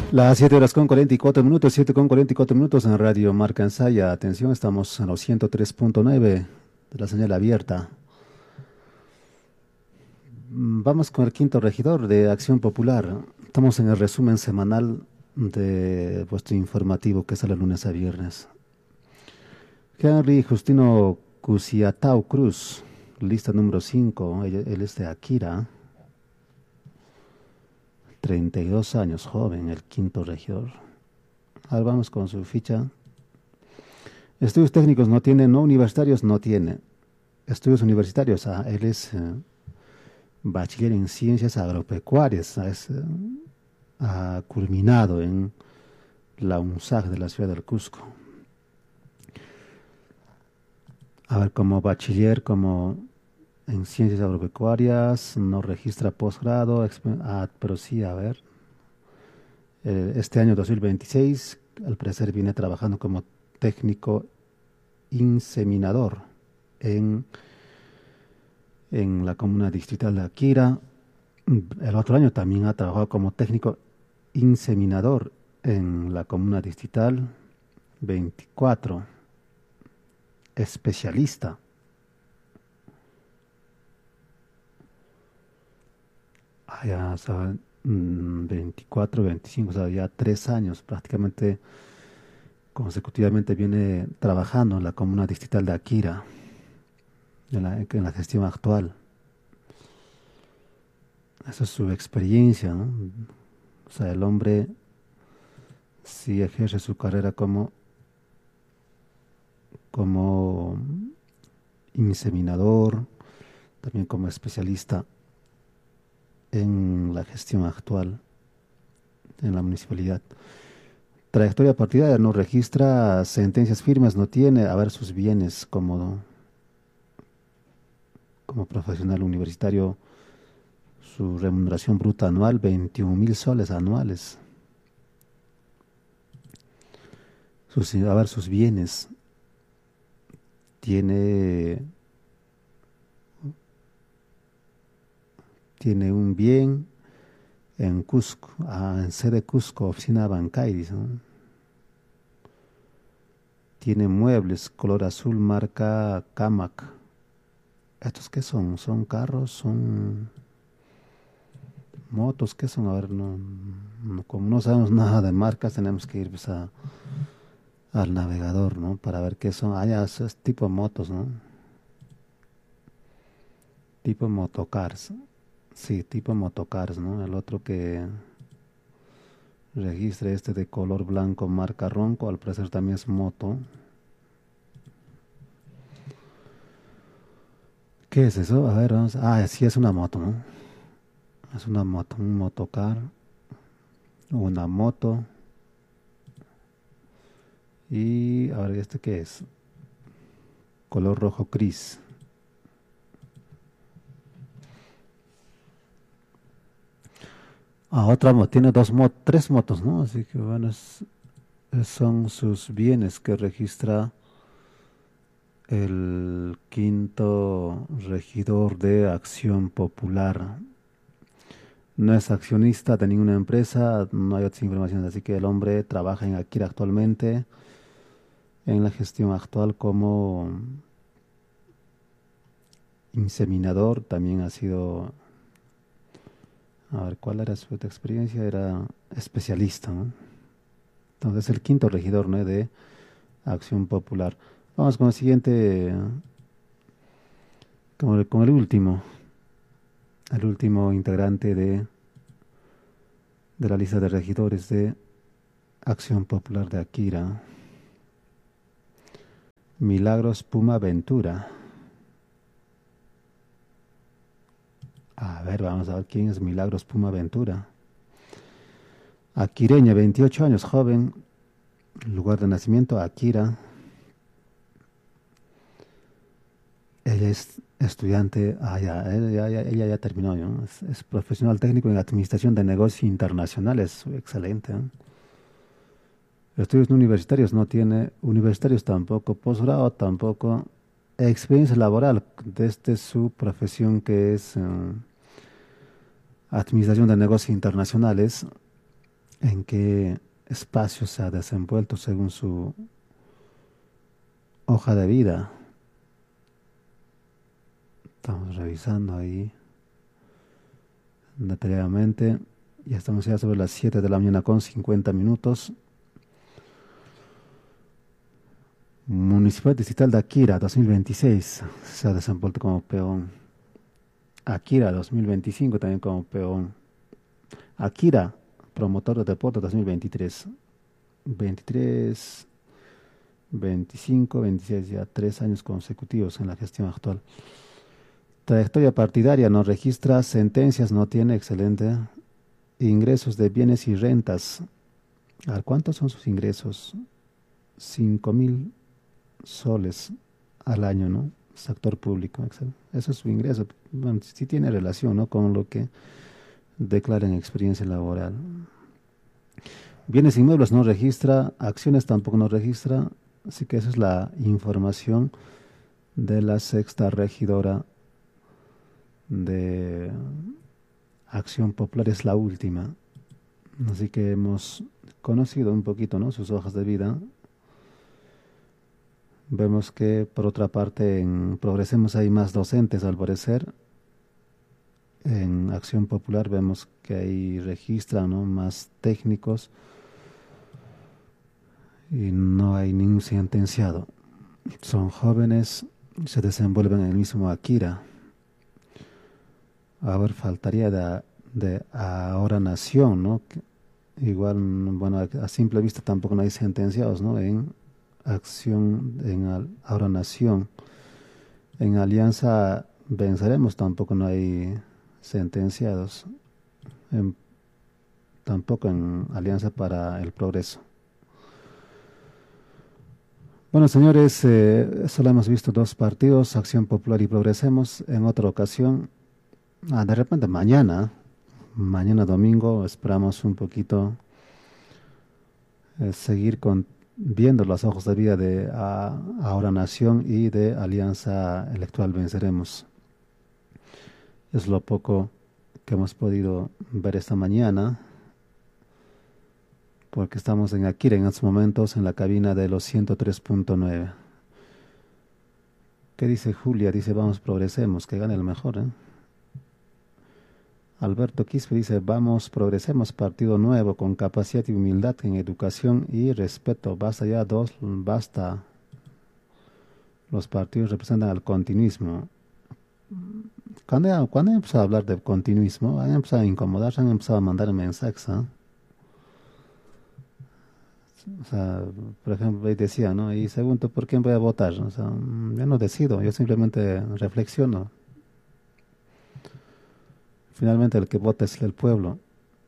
Las 7 horas con 44 minutos, 7 con 44 minutos en Radio Marca Ensaya. Atención, estamos en los 103.9 de la señal abierta. Vamos con el quinto regidor de Acción Popular. Estamos en el resumen semanal de vuestro informativo que sale lunes a viernes. Henry Justino Cusiatao Cruz, lista número 5, él es de Akira. 32 años, joven, el quinto regidor. Ahora vamos con su ficha. Estudios técnicos no tiene, no universitarios no tiene. Estudios universitarios, él es bachiller en ciencias agropecuarias, ha culminado en la UNSAG de la ciudad del Cusco. A ver, como bachiller, como en ciencias agropecuarias, no registra posgrado, pero sí, a ver. Este año 2026, al parecer viene trabajando como técnico inseminador en la comuna distrital de Akira. El otro año también ha trabajado como técnico inseminador en la comuna distrital 24, especialista. Ya, o sea, 24, 25, o sea, ya 3 años prácticamente consecutivamente viene trabajando en la comuna distrital de Akira, en la gestión actual. Esa es su experiencia, ¿no? O sea, el hombre sí ejerce su carrera como inseminador, también como especialista en la gestión actual en la municipalidad. Trayectoria partidaria, no registra sentencias firmes, no tiene, a ver sus bienes como profesional universitario, su remuneración bruta anual, 21.000 soles anuales. A ver sus bienes, tiene un bien en Cusco, en sede Cusco, oficina Bancay, ¿no? Tiene muebles color azul marca Camac. ¿Estos qué son? ¿Son carros? ¿Son motos? ¿Qué son? A ver, como no sabemos nada de marcas, tenemos que ir pues, al navegador, ¿no? Para ver qué son. Ya es tipo motos, ¿no? Tipo motocars. Sí, tipo motocars, ¿no? El otro que registre de color blanco marca Ronco, al parecer también es moto. ¿Qué es eso? A ver, vamos. Sí es una moto, ¿no? Es una moto, un motocar, una moto. Y a ver, ¿este qué es? Color rojo gris. Otra moto, tiene tres motos, ¿no? Así que bueno, son sus bienes que registra el quinto regidor de Acción Popular. No es accionista de ninguna empresa, no hay otras informaciones, así que el hombre trabaja en Akira actualmente, en la gestión actual como inseminador, también ha sido, a ver, ¿cuál era su experiencia? Era especialista, ¿no? Entonces el quinto regidor, ¿no?, de Acción Popular. Vamos con el siguiente, con el último integrante de la lista de regidores de Acción Popular de Akira. Milagros Puma Ventura. A ver, vamos a ver quién es Milagros Puma Ventura. Aquireña, 28 años, joven. Lugar de nacimiento, Akira. Ella es estudiante, ella ya terminó, ¿no? Es profesional técnico en administración de negocios internacionales, excelente, ¿no? Estudios universitarios no tiene, universitarios tampoco, posgrado tampoco, experiencia laboral desde su profesión que es administración de negocios internacionales, en qué espacio se ha desenvuelto según su hoja de vida. Estamos revisando ahí detalladamente. Ya estamos ya sobre las 7 de la mañana con 50 minutos. Municipal Distrital de Akira 2026 se ha desenvuelto como peón. Akira 2025 también como peón. Akira, promotor de deporte 2023. 23, 25, 26, ya 3 años consecutivos en la gestión actual. Trayectoria partidaria, no registra sentencias, no tiene, excelente. Ingresos de bienes y rentas. A ver, ¿cuántos son sus ingresos? 5.000 soles al año, ¿no? Sector público, excelente. Eso es su ingreso. Bueno, sí tiene relación, ¿no? Con lo que declara en experiencia laboral. Bienes inmuebles no registra, acciones tampoco no registra, así que esa es la información de la sexta regidora de Acción Popular, es la última. Así que hemos conocido un poquito, ¿no? Sus hojas de vida. Vemos que por otra parte en Progresemos hay más docentes al parecer. En Acción Popular vemos que ahí registran, ¿no? Más técnicos y no hay ningún sentenciado. Son jóvenes, se desenvuelven en el mismo Akira. A ver, faltaría de Ahora Nación, ¿no? Igual, bueno, a simple vista tampoco no hay sentenciados, ¿no? En Acción, Ahora Nación. En Alianza Venceremos tampoco no hay sentenciados. En- Tampoco en Alianza para el Progreso. Bueno, señores, solo hemos visto dos partidos, Acción Popular y Progresemos. En otra ocasión, de repente mañana domingo, esperamos un poquito seguir viendo los ojos de vida de Ahora Nación y de Alianza Electoral Venceremos. Es lo poco que hemos podido ver esta mañana, porque estamos en Akira en estos momentos en la cabina de los 103.9. ¿Qué dice Julia? Dice, vamos, progresemos, que gane el mejor, ¿eh? Alberto Quispe dice, vamos, progresemos, partido nuevo, con capacidad y humildad en educación y respeto. Basta ya basta. Los partidos representan al continuismo. Cuando han empezado a hablar de continuismo, han empezado a incomodarse, han empezado a mandar mensajes, ¿ah? O sea, por ejemplo, ahí decía, ¿no? Y según tú, ¿por quién voy a votar? O sea, yo no decido, yo simplemente reflexiono. Finalmente el que vota es el pueblo.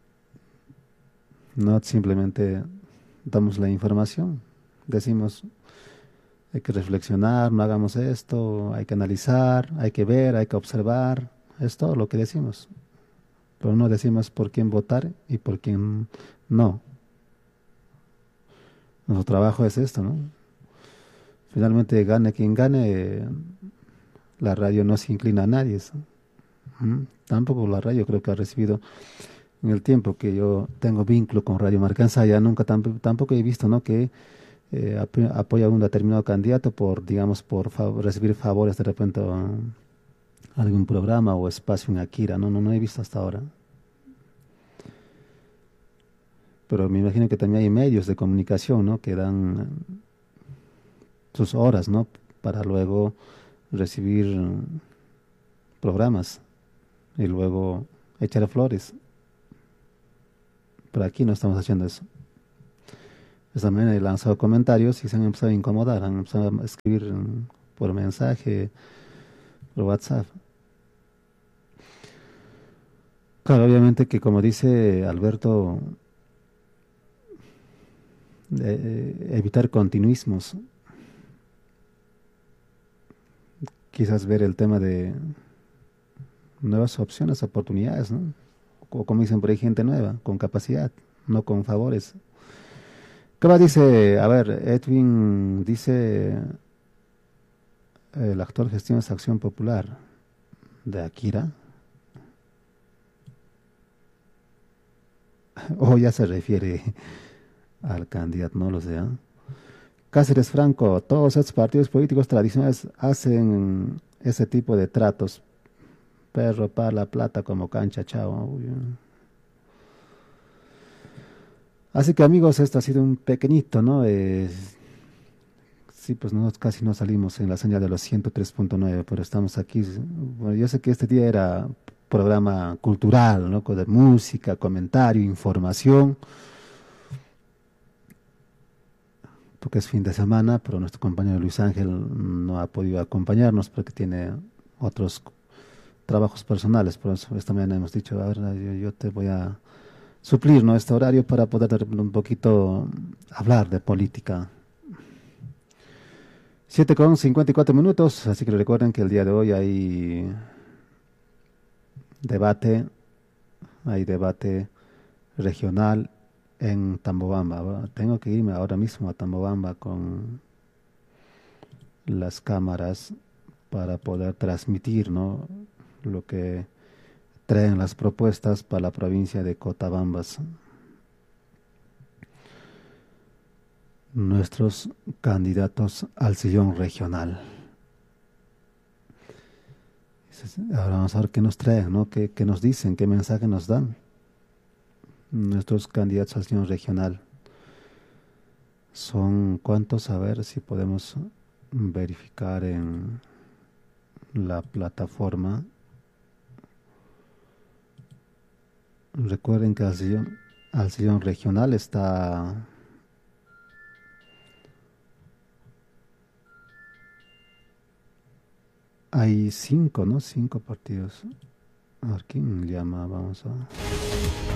No simplemente damos la información. Decimos, hay que reflexionar, no hagamos esto, hay que analizar, hay que ver, hay que observar. Es todo lo que decimos. Pero no decimos por quién votar y por quién no. Nuestro trabajo es esto, ¿no? Finalmente, gane quien gane, la radio no se inclina a nadie. Tampoco la radio creo que ha recibido, en el tiempo que yo tengo vínculo con Radio Marcanza, ya nunca tampoco he visto, ¿no? Que apoya a un determinado candidato por, digamos, por recibir favores de repente algún programa o espacio en Akira. No he visto hasta ahora. Pero me imagino que también hay medios de comunicación, ¿no? Que dan sus horas, ¿no? Para luego recibir programas y luego echar flores. Pero aquí no estamos haciendo eso. Esta mañana he lanzado comentarios y se han empezado a incomodar, han empezado a escribir por mensaje, por WhatsApp. Claro, obviamente que como dice Alberto, evitar continuismos, quizás ver el tema de nuevas opciones, oportunidades, ¿no? O como dicen por ahí, gente nueva, con capacidad, no con favores. ¿Qué más dice? A ver, Edwin dice, el actual gestión es Acción Popular de Akira. O ya se refiere al candidato, no lo sé. ¿Ah? Cáceres Franco, todos estos partidos políticos tradicionales hacen ese tipo de tratos. Perro, la plata como cancha, chao. Uy. Así que amigos, esto ha sido un pequeñito, ¿no? Sí, pues nosotros casi no salimos en la señal de los 103.9, pero estamos aquí. Bueno, yo sé que este día era programa cultural, ¿no? De música, comentario, información, porque es fin de semana, pero nuestro compañero Luis Ángel no ha podido acompañarnos porque tiene otros trabajos personales. Por eso esta mañana hemos dicho, a ver, yo te voy a suplir, ¿no? Este horario para poder un poquito hablar de política. 7:54, así que recuerden que el día de hoy debate, hay debate regional en Tambobamba. Tengo que irme ahora mismo a Tambobamba con las cámaras para poder transmitir, ¿no? Lo que traen las propuestas para la provincia de Cotabambas. Nuestros candidatos al sillón regional. Ahora vamos a ver qué nos traen, ¿no? ¿Qué nos dicen? ¿Qué mensaje nos dan? Nuestros candidatos al sillón regional. ¿Son cuántos? A ver si podemos verificar en la plataforma. Recuerden que al sillón regional está... Hay 5, ¿no? 5 partidos. A ver, ¿quién llama? Vamos a...